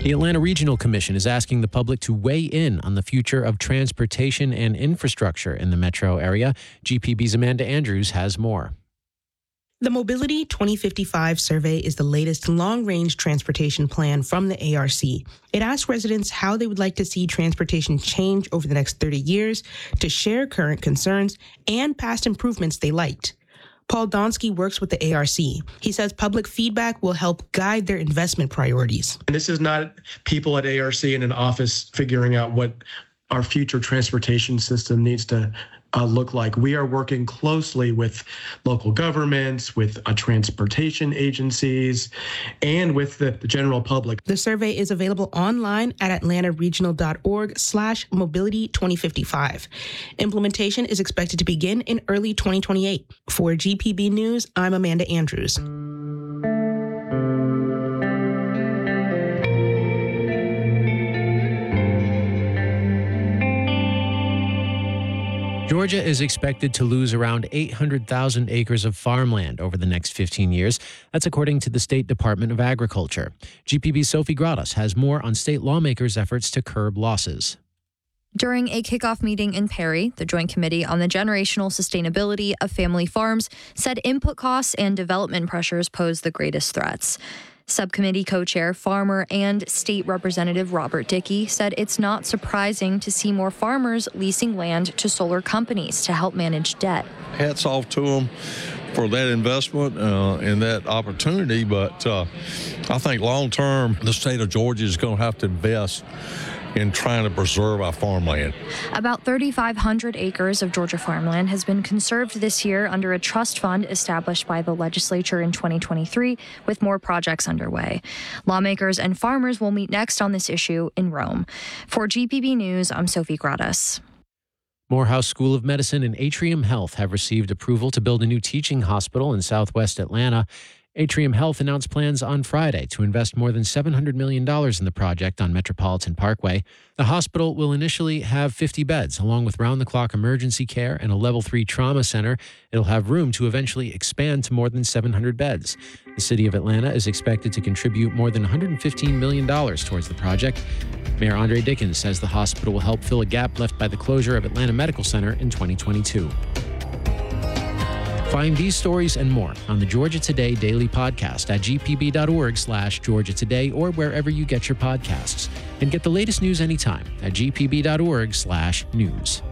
The Atlanta Regional Commission is asking the public to weigh in on the future of transportation and infrastructure in the metro area. GPB's Amanda Andrews has more. The Mobility 2055 survey is the latest long-range transportation plan from the ARC. It asks residents how they would like to see transportation change over the next 30 years, to share current concerns and past improvements they liked. Paul Donsky works with the ARC. He says public feedback will help guide their investment priorities. And this is not people at ARC in an office figuring out what our future transportation system needs to look like. We are working closely with local governments, with transportation agencies, and with the general public. The survey is available online at atlantaregional.org/mobility2055. Implementation is expected to begin in early 2028. For GPB News, I'm Amanda Andrews. Georgia is expected to lose around 800,000 acres of farmland over the next 15 years. That's according to the State Department of Agriculture. GPB's Sophie Gradas has more on state lawmakers' efforts to curb losses. During a kickoff meeting in Perry, the Joint Committee on the Generational Sustainability of Family Farms said input costs and development pressures pose the greatest threats. Subcommittee co-chair, farmer, and state representative Robert Dickey said it's not surprising to see more farmers leasing land to solar companies to help manage debt. Hats off to them for that investment and that opportunity, but I think long-term, the state of Georgia is going to have to invest in trying to preserve our farmland. About 3,500 acres of Georgia farmland has been conserved this year under a trust fund established by the legislature in 2023, with more projects underway. Lawmakers and farmers will meet next on this issue in Rome. For GPB News, I'm Sophie Gradas. Morehouse School of Medicine and Atrium Health have received approval to build a new teaching hospital in southwest Atlanta. Atrium Health announced plans on Friday to invest more than $700 million in the project on Metropolitan Parkway. The hospital will initially have 50 beds, along with round-the-clock emergency care and a Level 3 trauma center. It'll have room to eventually expand to more than 700 beds. The city of Atlanta is expected to contribute more than $115 million towards the project. Mayor Andre Dickens says the hospital will help fill a gap left by the closure of Atlanta Medical Center in 2022. Find these stories and more on the Georgia Today Daily Podcast at gpb.org/Georgia Today or wherever you get your podcasts. And get the latest news anytime at gpb.org/news.